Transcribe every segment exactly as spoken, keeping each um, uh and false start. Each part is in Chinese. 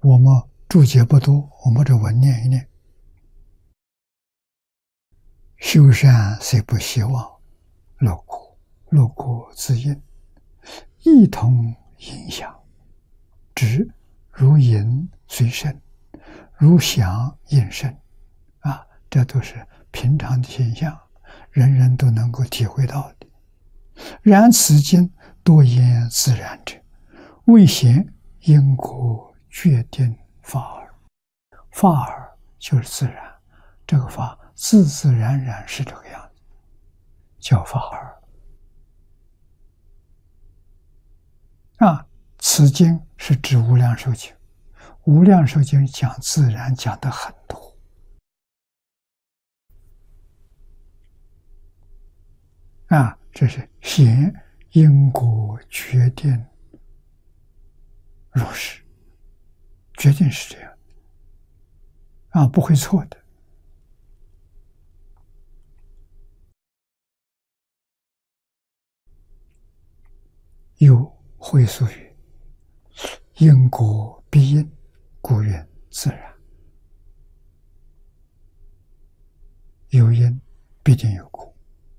我们注解不多，我们这文念一念：修善虽不希望，乐果乐果自应，一同影响，知如影随身，如响应声。啊，这都是平常的现象，人人都能够体会到的。然此经多言自然者，未显因果决定法耳。法耳就是自然，这个法自自然然是这个样子，叫法耳。啊，此经是指无量寿经，无量寿经讲自然讲的很多。啊，这是显因果决定如是，决定是这样啊，不会错的。有会俗语：因果必应，故曰自然。有因必定有果，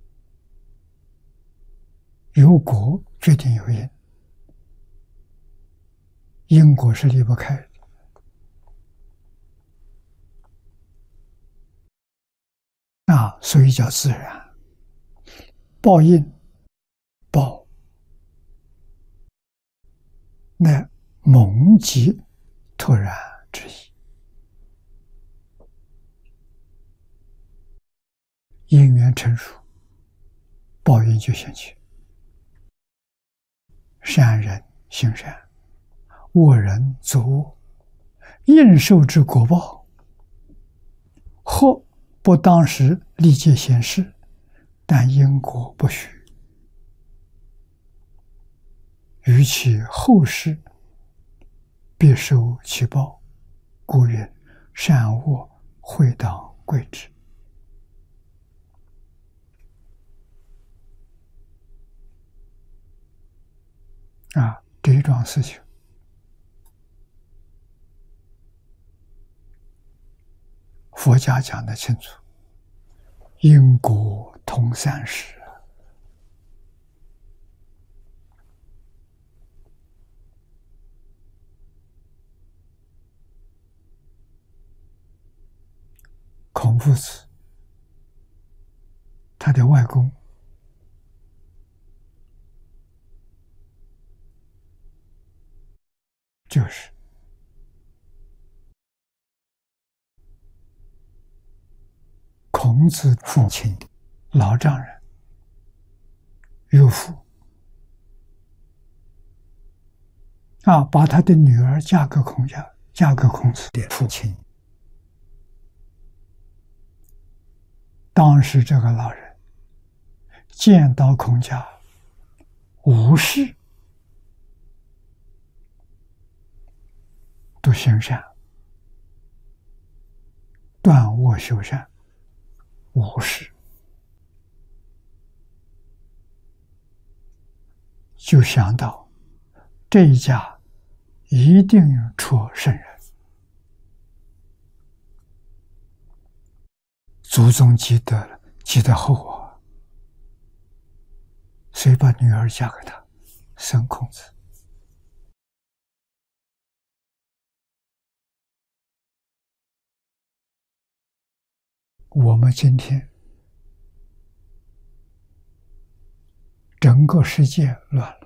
有果决定有因，因果是离不开的。啊，所以叫自然。报应，报乃蒙极突然之意。因缘成熟，报应就现起。善人行善，恶人作恶，应受之果报，或不当时立即显示，但因果不虚，于其后世必受其报，故曰善恶会当归之。啊，这一桩事情，佛家讲得清楚，因果同三世。孔夫子他的外公就是孔子父亲的老丈人岳父啊，把他的女儿嫁给孔家，嫁给孔子的父亲。当时这个老人见到孔家无事都行善，断恶修善，无事，就想到这一家一定出圣人，祖宗积德了，积德厚啊，所以把女儿嫁给他，生孔子。我们今天整个世界乱了，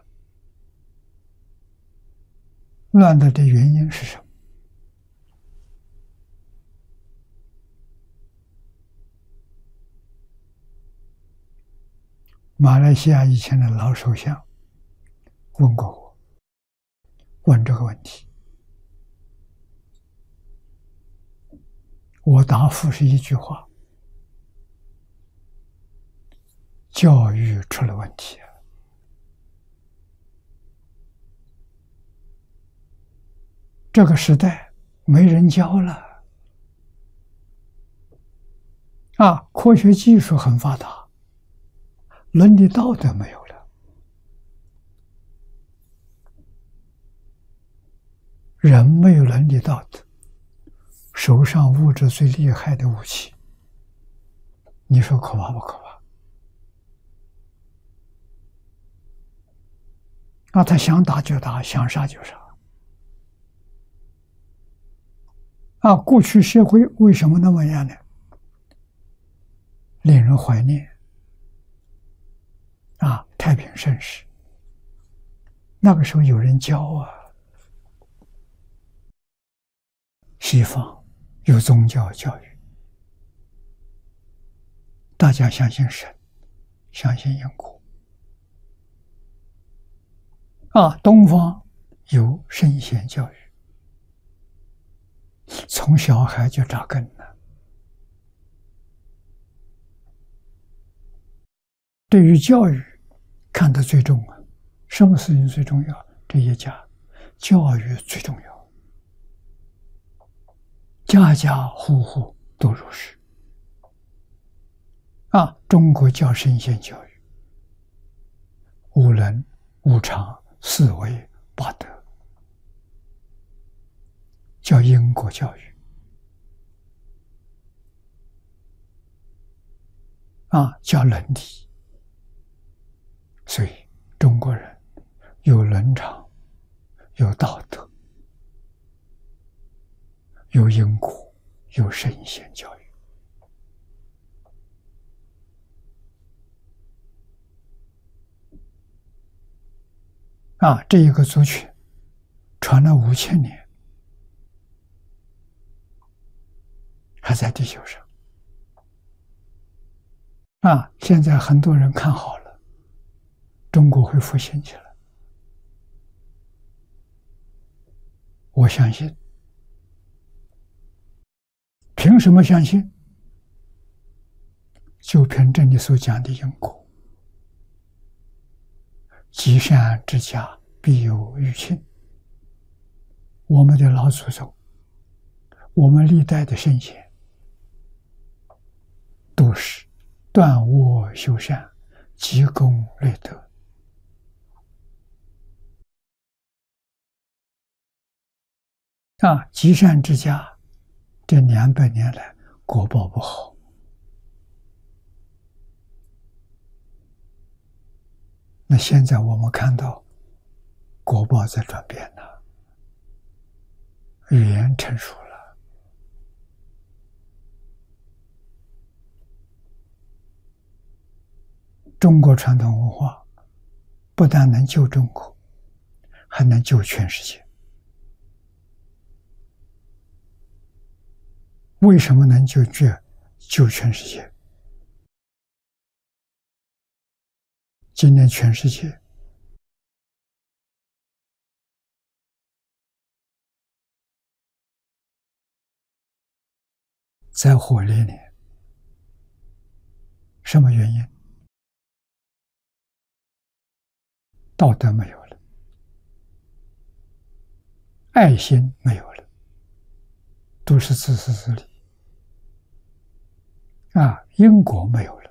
乱了的原因是什么？马来西亚以前的老首相问过我，问这个问题，我答复是一句话：教育出了问题。这个时代没人教了啊！科学技术很发达，伦理道德没有了人没有伦理道德，手上握着最厉害的武器，你说可怕不可怕？啊，他想打就打，想杀就杀。啊，过去社会为什么那么样呢？令人怀念。啊，太平盛世，那个时候有人教啊，西方有宗教教育，大家相信神，相信因果。啊，东方有圣贤教育，从小孩就扎根了。对于教育看得最重啊，什么事情最重要？这一家教育最重要，家家户户都如是。啊，中国教圣贤教育，五伦、五常、四维、八德，叫因果教育。啊，叫伦理。所以中国人有伦常，有道德，有因果，有圣贤教育。啊，这一个族群传了五千年，还在地球上。啊，现在很多人看好了，中国会复兴起来。我相信。凭什么相信？就凭这里所讲的因果。积善之家必有余庆。我们的老祖宗，我们历代的圣贤，都是断恶修善，积功累德。啊，积善之家，这两百年来国报不好。那现在我们看到国报在转变了，语言成熟了。中国传统文化不但能救中国，还能救全世界。为什么能救救救全世界？今天全世界在火烈里，什么原因？道德没有了，爱心没有了，都是自私自利。啊，因果没有了。